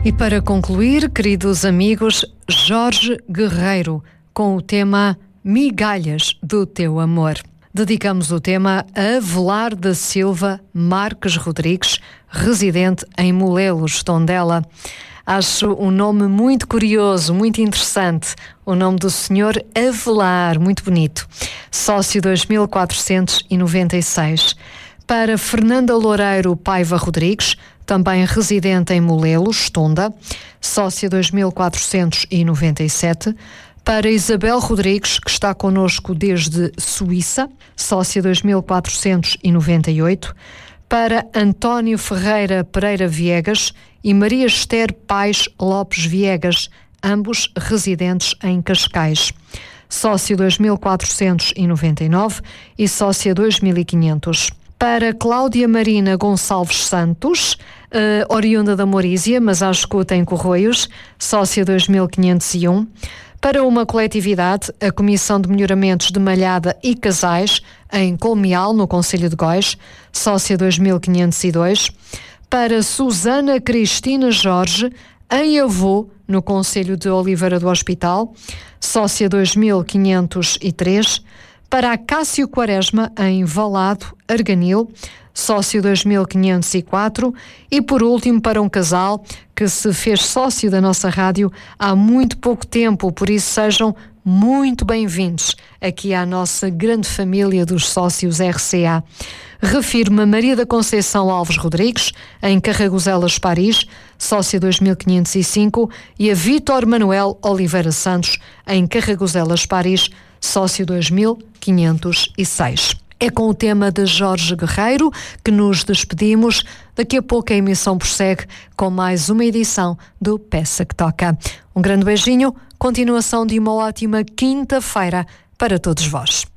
E para concluir, queridos amigos, Jorge Guerreiro, com o tema Migalhas do Teu Amor. Dedicamos o tema a Avelar da Silva Marques Rodrigues, residente em Molelos, Tondela. Acho um nome muito curioso, muito interessante. O nome do senhor Avelar, muito bonito. Sócio 2496. Para Fernanda Loureiro Paiva Rodrigues, também residente em Molelos, Tonda, sócia 2497. Para Isabel Rodrigues, que está connosco desde Suíça, sócia 2498. Para António Ferreira Pereira Viegas e Maria Esther Paes Lopes Viegas, ambos residentes em Cascais, sócio 2499 e sócia 2500. Para Cláudia Marina Gonçalves Santos, oriunda da Morísia, mas à escuta em Corroios, sócia 2501. Para uma coletividade, a Comissão de Melhoramentos de Malhada e Casais, em Colmeal, no Concelho de Góis, sócia 2502. Para Susana Cristina Jorge, em Avô, no Concelho de Oliveira do Hospital, sócia 2503. Para a Cássio Quaresma, em Valado, Arganil, sócio 2504. E por último, para um casal que se fez sócio da nossa rádio há muito pouco tempo, por isso sejam muito bem-vindos aqui à nossa grande família dos sócios RCA. Refiro-me a Maria da Conceição Alves Rodrigues, em Carragozelas, Paris, sócia 2505, e a Vítor Manuel Oliveira Santos, em Carragozelas, Paris, sócio 2506. É com o tema de Jorge Guerreiro que nos despedimos. Daqui a pouco a emissão prossegue com mais uma edição do Peça que Toca. Um grande beijinho, continuação de uma ótima quinta-feira para todos vós.